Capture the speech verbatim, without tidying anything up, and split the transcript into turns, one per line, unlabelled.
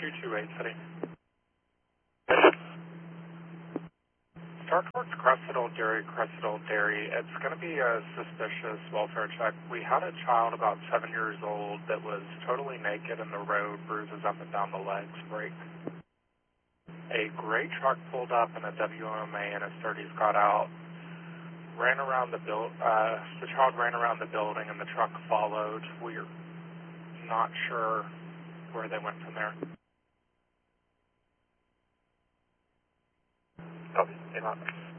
two two eight City. Start towards Crested Old Dairy, Crested Old Dairy. It's going to be a suspicious welfare check. We had a child about seven years old that was totally naked in the road, bruises up and down the legs, break. A gray truck pulled up and a W M A in his thirties got out, ran around the build. Uh, the child ran around the building and the truck followed. We're not sure where they went from there. Copy. eight